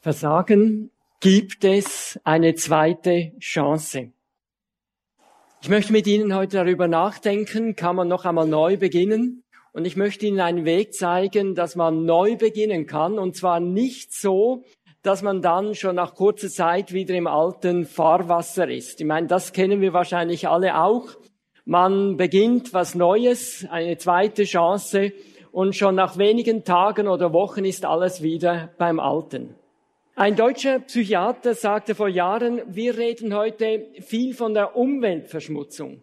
Versagen gibt es eine zweite Chance. Ich möchte mit Ihnen heute darüber nachdenken, kann man noch einmal neu beginnen? Und ich möchte Ihnen einen Weg zeigen, dass man neu beginnen kann. Und zwar nicht so, dass man dann schon nach kurzer Zeit wieder im alten Fahrwasser ist. Ich meine, das kennen wir wahrscheinlich alle auch. Man beginnt was Neues, eine zweite Chance, und schon nach wenigen Tagen oder Wochen ist alles wieder beim Alten. Ein deutscher Psychiater sagte vor Jahren, wir reden heute viel von der Umweltverschmutzung.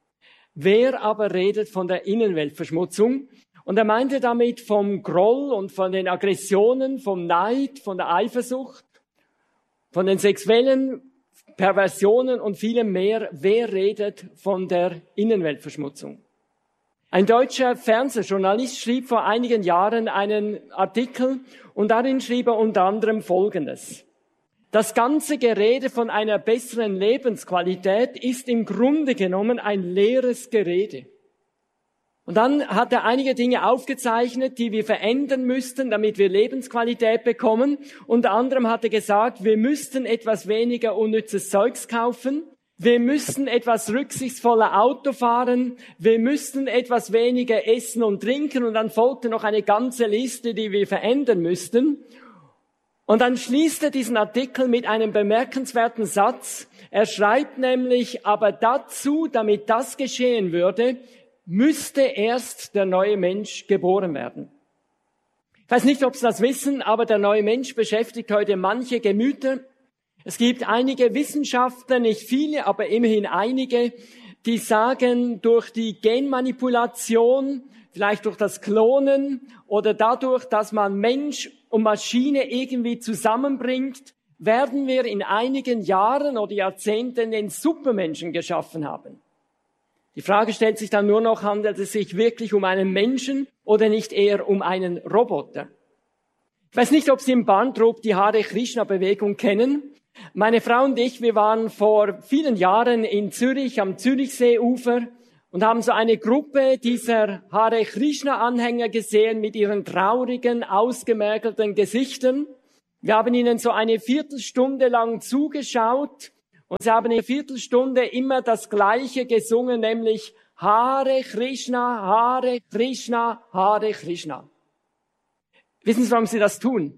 Wer aber redet von der Innenweltverschmutzung? Und er meinte damit vom Groll und von den Aggressionen, vom Neid, von der Eifersucht, von den sexuellen Perversionen und vielem mehr. Wer redet von der Innenweltverschmutzung? Ein deutscher Fernsehjournalist schrieb vor einigen Jahren einen Artikel und darin schrieb er unter anderem Folgendes. Das ganze Gerede von einer besseren Lebensqualität ist im Grunde genommen ein leeres Gerede. Und dann hat er einige Dinge aufgezeichnet, die wir verändern müssten, damit wir Lebensqualität bekommen. Unter anderem hat er gesagt, wir müssten etwas weniger unnützes Zeugs kaufen. Wir müssen etwas rücksichtsvoller Auto fahren, wir müssten etwas weniger essen und trinken und dann folgte noch eine ganze Liste, die wir verändern müssten. Und dann schließt er diesen Artikel mit einem bemerkenswerten Satz. Er schreibt nämlich, aber dazu, damit das geschehen würde, müsste erst der neue Mensch geboren werden. Ich weiß nicht, ob Sie das wissen, aber der neue Mensch beschäftigt heute manche Gemüter. Es gibt einige Wissenschaftler, nicht viele, aber immerhin einige, die sagen, durch die Genmanipulation, vielleicht durch das Klonen oder dadurch, dass man Mensch und Maschine irgendwie zusammenbringt, werden wir in einigen Jahren oder Jahrzehnten den Supermenschen geschaffen haben. Die Frage stellt sich dann nur noch, handelt es sich wirklich um einen Menschen oder nicht eher um einen Roboter? Ich weiß nicht, ob Sie im Barntrup die Hare Krishna Bewegung kennen. Meine Frau und ich, wir waren vor vielen Jahren in Zürich am Zürichseeufer und haben so eine Gruppe dieser Hare Krishna Anhänger gesehen mit ihren traurigen, ausgemergelten Gesichtern. Wir haben ihnen so eine Viertelstunde lang zugeschaut und sie haben eine Viertelstunde immer das Gleiche gesungen, nämlich Hare Krishna, Hare Krishna, Hare Krishna. Wissen Sie, warum sie das tun?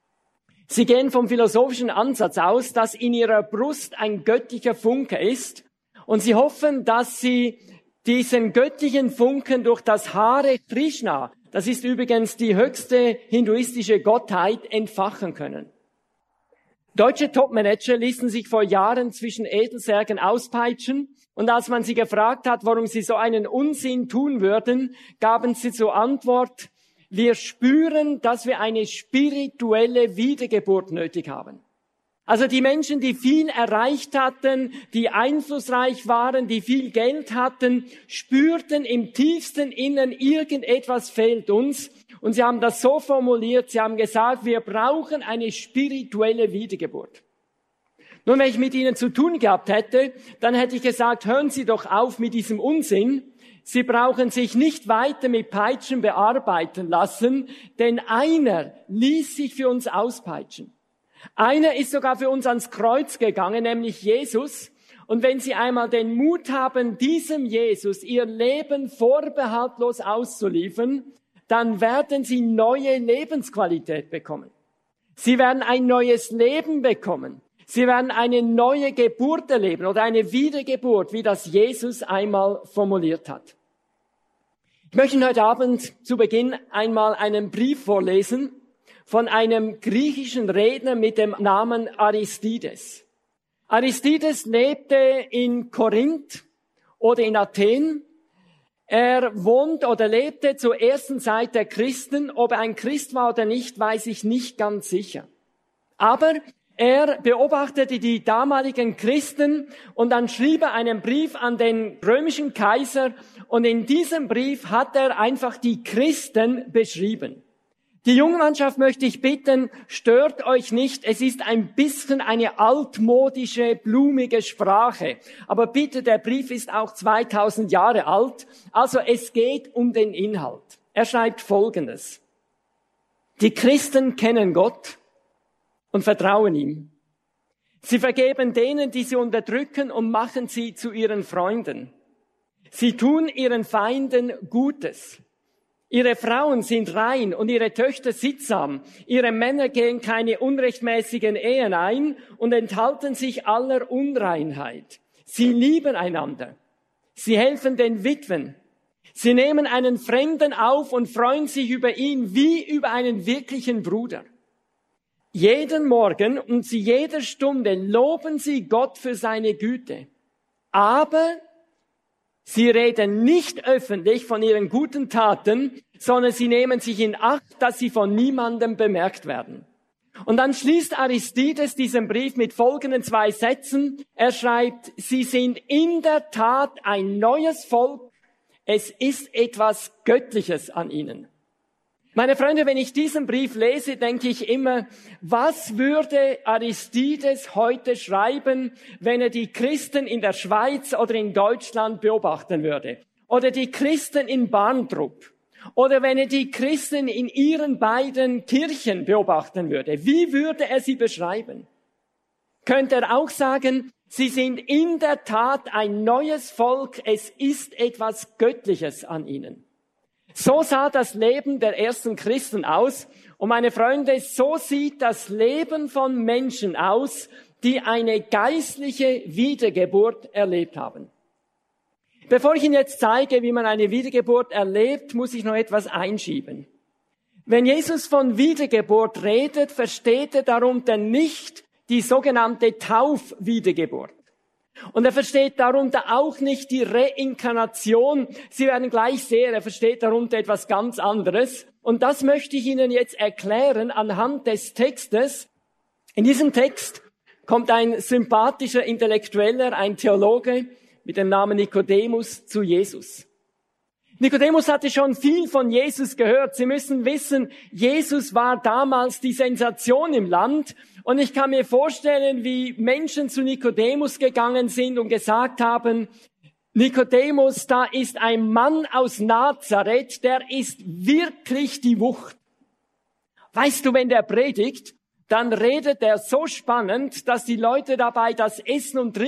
Sie gehen vom philosophischen Ansatz aus, dass in ihrer Brust ein göttlicher Funke ist und sie hoffen, dass sie diesen göttlichen Funken durch das Hare Krishna, das ist übrigens die höchste hinduistische Gottheit, entfachen können. Deutsche Topmanager ließen sich vor Jahren zwischen Edelsärgen auspeitschen und als man sie gefragt hat, warum sie so einen Unsinn tun würden, gaben sie zur Antwort, wir spüren, dass wir eine spirituelle Wiedergeburt nötig haben. Also die Menschen, die viel erreicht hatten, die einflussreich waren, die viel Geld hatten, spürten im tiefsten Innern, irgendetwas fehlt uns. Und sie haben das so formuliert, sie haben gesagt, wir brauchen eine spirituelle Wiedergeburt. Nun, wenn ich mit Ihnen zu tun gehabt hätte, dann hätte ich gesagt, hören Sie doch auf mit diesem Unsinn. Sie brauchen sich nicht weiter mit Peitschen bearbeiten lassen, denn einer ließ sich für uns auspeitschen. Einer ist sogar für uns ans Kreuz gegangen, nämlich Jesus. Und wenn Sie einmal den Mut haben, diesem Jesus Ihr Leben vorbehaltlos auszuliefern, dann werden Sie neue Lebensqualität bekommen. Sie werden ein neues Leben bekommen. Sie werden eine neue Geburt erleben oder eine Wiedergeburt, wie das Jesus einmal formuliert hat. Ich möchte heute Abend zu Beginn einmal einen Brief vorlesen von einem griechischen Redner mit dem Namen Aristides. Aristides lebte in Korinth oder in Athen. Er wohnt oder lebte zur ersten Zeit der Christen. Ob er ein Christ war oder nicht, weiß ich nicht ganz sicher. Aber er beobachtete die damaligen Christen und dann schrieb er einen Brief an den römischen Kaiser und in diesem Brief hat er einfach die Christen beschrieben. Die junge Mannschaft möchte ich bitten, stört euch nicht, es ist ein bisschen eine altmodische, blumige Sprache. Aber bitte, der Brief ist auch 2000 Jahre alt, also es geht um den Inhalt. Er schreibt Folgendes. Die Christen kennen Gott und vertrauen ihm. Sie vergeben denen, die sie unterdrücken, und machen sie zu ihren Freunden. Sie tun ihren Feinden Gutes. Ihre Frauen sind rein und ihre Töchter sittsam. Ihre Männer gehen keine unrechtmäßigen Ehen ein und enthalten sich aller Unreinheit. Sie lieben einander. Sie helfen den Witwen. Sie nehmen einen Fremden auf und freuen sich über ihn wie über einen wirklichen Bruder. Jeden Morgen und zu jeder Stunde loben sie Gott für seine Güte. Aber sie reden nicht öffentlich von ihren guten Taten, sondern sie nehmen sich in Acht, dass sie von niemandem bemerkt werden. Und dann schließt Aristides diesen Brief mit folgenden 2 Sätzen. Er schreibt, sie sind in der Tat ein neues Volk. Es ist etwas Göttliches an ihnen. Meine Freunde, wenn ich diesen Brief lese, denke ich immer, was würde Aristides heute schreiben, wenn er die Christen in der Schweiz oder in Deutschland beobachten würde? Oder die Christen in Barntrup? Oder wenn er die Christen in ihren beiden Kirchen beobachten würde? Wie würde er sie beschreiben? Könnte er auch sagen, sie sind in der Tat ein neues Volk, es ist etwas Göttliches an ihnen. So sah das Leben der ersten Christen aus. Und meine Freunde, so sieht das Leben von Menschen aus, die eine geistliche Wiedergeburt erlebt haben. Bevor ich Ihnen jetzt zeige, wie man eine Wiedergeburt erlebt, muss ich noch etwas einschieben. Wenn Jesus von Wiedergeburt redet, versteht er darunter nicht die sogenannte Taufwiedergeburt. Und er versteht darunter auch nicht die Reinkarnation. Sie werden gleich sehen, er versteht darunter etwas ganz anderes. Und das möchte ich Ihnen jetzt erklären anhand des Textes. In diesem Text kommt ein sympathischer Intellektueller, ein Theologe mit dem Namen Nikodemus zu Jesus. Nikodemus hatte schon viel von Jesus gehört. Sie müssen wissen, Jesus war damals die Sensation im Land. Und ich kann mir vorstellen, wie Menschen zu Nikodemus gegangen sind und gesagt haben, Nikodemus, da ist ein Mann aus Nazareth, der ist wirklich die Wucht. Weißt du, wenn der predigt, dann redet er so spannend, dass die Leute dabei das Essen und Trinken